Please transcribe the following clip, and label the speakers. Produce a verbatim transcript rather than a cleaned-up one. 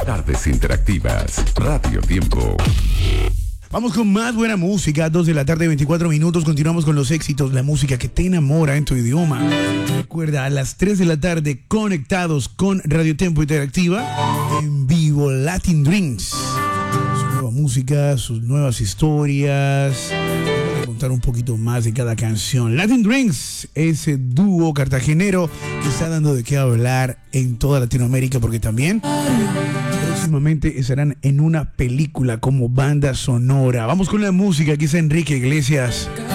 Speaker 1: Tardes interactivas. Radio Tiempo.
Speaker 2: Vamos con más buena música, dos de la tarde, veinticuatro minutos. Continuamos con los éxitos, la música que te enamora en tu idioma. Recuerda, a las tres de la tarde, conectados con Radio Tiempo Interactiva, en vivo, Latin Drinks. Su nueva música, sus nuevas historias. Voy a contar un poquito más de cada canción. Latin Drinks, ese dúo cartagenero que está dando de qué hablar en toda Latinoamérica, porque también próximamente estarán en una película como banda sonora. Vamos con la música. Aquí está Enrique Iglesias.